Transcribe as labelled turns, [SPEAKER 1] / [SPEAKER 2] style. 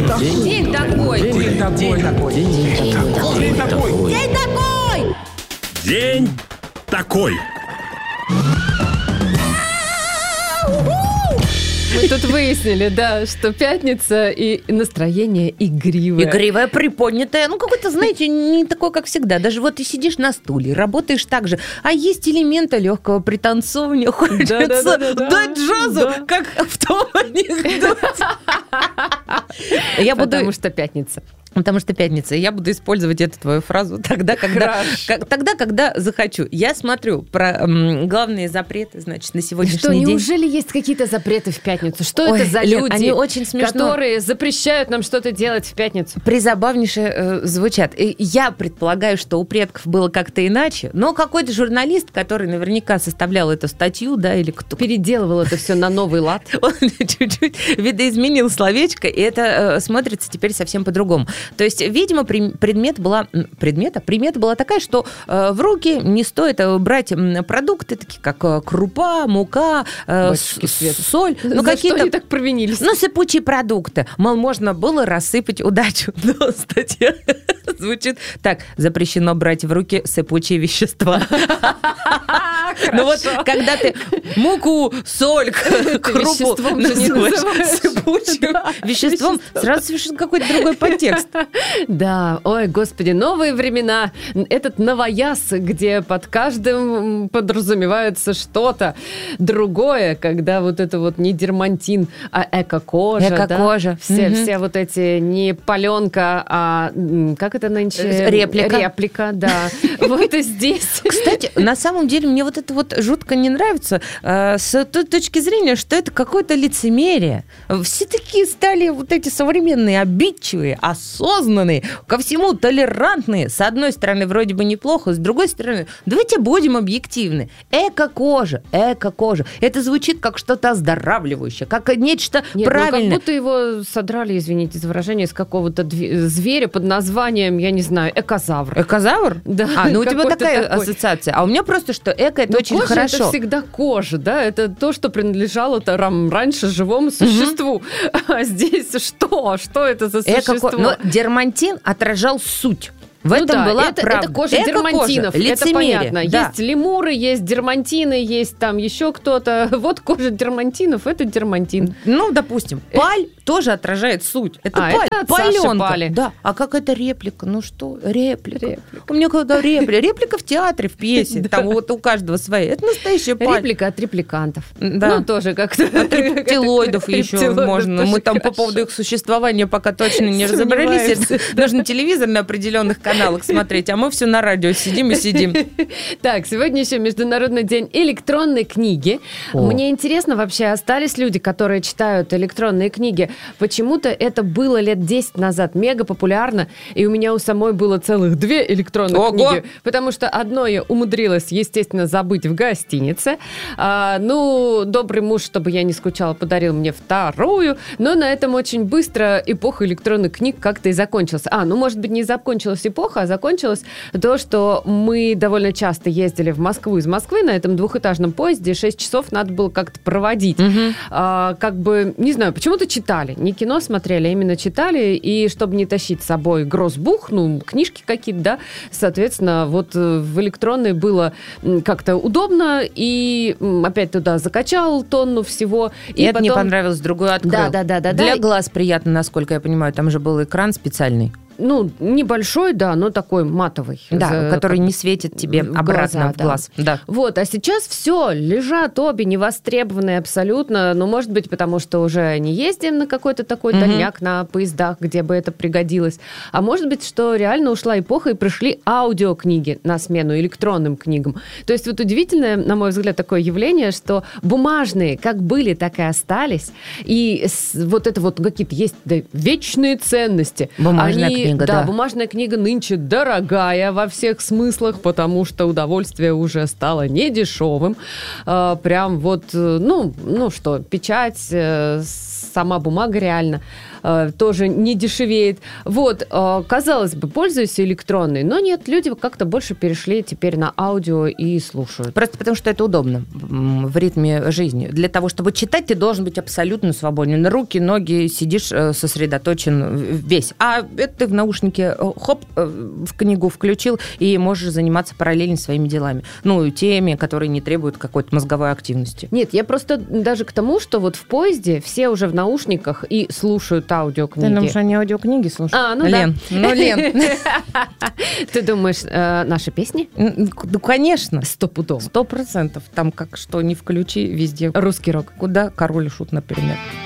[SPEAKER 1] День такой.
[SPEAKER 2] День такой.
[SPEAKER 3] День такой.
[SPEAKER 1] Мы тут выяснили, да, что пятница и настроение игривое.
[SPEAKER 4] Игривое, приподнятое. Ну, какое-то, знаете, не такое, как всегда. Даже вот ты сидишь на стуле, работаешь так же, а есть элементы легкого пританцовывания. Хочется дать джазу, как в том анекдоте.
[SPEAKER 1] Потому что пятница.
[SPEAKER 4] Потому что пятница. Я буду использовать эту твою фразу тогда, когда захочу. Я смотрю про главные запреты, значит, на сегодняшний день.
[SPEAKER 1] Неужели есть какие-то запреты в пятницу? Что это за люди,
[SPEAKER 4] они очень
[SPEAKER 1] которые запрещают нам что-то делать в пятницу?
[SPEAKER 4] Призабавнейше звучат. Я предполагаю, что у предков было как-то иначе, но какой-то журналист, который наверняка составлял эту статью, да, или кто
[SPEAKER 1] переделывал это все на новый лад,
[SPEAKER 4] он чуть-чуть видоизменил словечко, и это смотрится теперь совсем по-другому. То есть, видимо, примета была такая, что в руки не стоит брать продукты, такие как крупа, мука, соль.
[SPEAKER 1] Ну, какие-то они так провинились?
[SPEAKER 4] Ну, сыпучие продукты. Мол, можно было рассыпать удачу. Но статья звучит так: запрещено брать в руки сыпучие вещества. Ну вот, когда ты муку, соль, крупу называешь сыпучим веществом, сразу совершенно какой-то другой подтекст.
[SPEAKER 1] Да, ой, господи, новые времена. Этот новояз, где под каждым подразумевается что-то другое, когда вот это вот не дермантин, а эко-кожа.
[SPEAKER 4] Эко-кожа.
[SPEAKER 1] Да? Все вот эти не паленка, а как это нынче? Реплика, да. Вот и здесь.
[SPEAKER 4] Кстати, на самом деле мне вот это вот жутко не нравится с той точки зрения, что это какое-то лицемерие. Все такие стали вот эти современные, обидчивые, осознанные, ко всему толерантные. С одной стороны, вроде бы неплохо, с другой стороны, давайте будем объективны. Эко-кожа. Это звучит как что-то оздоравливающее, как нечто правильное.
[SPEAKER 1] Ну, как будто его содрали, извините за выражение, из какого-то зверя под названием, я не знаю, экозавр.
[SPEAKER 4] Экозавр?
[SPEAKER 1] Да.
[SPEAKER 4] Ну у тебя такая ассоциация. А у меня просто, что эко – это очень
[SPEAKER 1] кожа
[SPEAKER 4] хорошо.
[SPEAKER 1] Это всегда кожа, да? Это то, что принадлежало раньше живому существу. А здесь что? Что это за существо?
[SPEAKER 4] Но дермантин отражал суть. В этом была правда.
[SPEAKER 1] Это кожа дермантинов, это понятно.
[SPEAKER 4] Да.
[SPEAKER 1] Есть лемуры, есть дермантины, есть там еще кто-то. Вот кожа дермантинов, это дермантин.
[SPEAKER 4] Ну, допустим, паль тоже отражает суть. Это паль,
[SPEAKER 1] это
[SPEAKER 4] паленка. Да. А как это реплика? Ну что, реплика. У меня когда реплика в театре, в пьесе, там вот у каждого своя. Это настоящая паль.
[SPEAKER 1] Реплика от репликантов.
[SPEAKER 4] Да.
[SPEAKER 1] Ну, тоже как-то.
[SPEAKER 4] От рептилоидов еще можно. Мы там по поводу их существования пока точно не разобрались. Нужно телевизор на определенных каналах смотреть, а мы все на радио сидим и сидим.
[SPEAKER 1] Так, сегодня еще Международный день электронной книги. Мне интересно, вообще остались люди, которые читают электронные книги. Почему-то это было лет 10 назад мега популярно, и у меня у самой было целых 2 электронных книги, потому что одно я умудрилась, естественно, забыть в гостинице. Добрый муж, чтобы я не скучала, подарил мне вторую, но на этом очень быстро эпоха электронных книг как-то и закончилась. Может быть, не закончилась эпоха, а закончилось то, что мы довольно часто ездили в Москву из Москвы на этом двухэтажном поезде, 6 часов надо было как-то проводить. Не знаю, почему-то читали. Не кино смотрели, а именно читали, и чтобы не тащить с собой гроссбух, книжки какие-то, да, соответственно, вот в электронной было как-то удобно, и опять туда закачал тонну всего.
[SPEAKER 4] И это потом... не понравилось, другое открыл.
[SPEAKER 1] Да.
[SPEAKER 4] Для глаз приятно, насколько я понимаю, там же был экран специальный.
[SPEAKER 1] Небольшой, да, но такой матовый.
[SPEAKER 4] Да, который не светит тебе обратно в глаз. Да.
[SPEAKER 1] Вот, а сейчас все, лежат обе невостребованные абсолютно, может быть, потому что уже не ездим на какой-то такой дальняк на поездах, где бы это пригодилось. А может быть, что реально ушла эпоха и пришли аудиокниги на смену электронным книгам. То есть вот удивительное, на мой взгляд, такое явление, что бумажные как были, так и остались. И вот это вот какие-то есть вечные ценности.
[SPEAKER 4] Бумажная книга. книга, да.
[SPEAKER 1] Бумажная книга нынче дорогая во всех смыслах, потому что удовольствие уже стало недешевым. Прям вот, печать, сама бумага реально тоже не дешевеет. Вот, казалось бы, пользуюсь электронной, но нет, люди как-то больше перешли теперь на аудио и слушают.
[SPEAKER 4] Просто потому, что это удобно в ритме жизни. Для того, чтобы читать, ты должен быть абсолютно свободен. Руки, ноги, сидишь сосредоточен весь. А это ты в наушнике, в книгу включил и можешь заниматься параллельно своими делами. Теми, которые не требуют какой-то мозговой активности.
[SPEAKER 1] Нет, я просто даже к тому, что вот в поезде все уже в наушниках и слушают аудиокниги.
[SPEAKER 4] Ты нам что, не аудиокниги слушаешь? Лен,
[SPEAKER 1] да.
[SPEAKER 4] Лен.
[SPEAKER 1] Ты думаешь, наши песни?
[SPEAKER 4] Ну, конечно.
[SPEAKER 1] 100%.
[SPEAKER 4] 100%. Там как что ни включи, везде.
[SPEAKER 1] Русский рок.
[SPEAKER 4] Куда Король и Шут, например.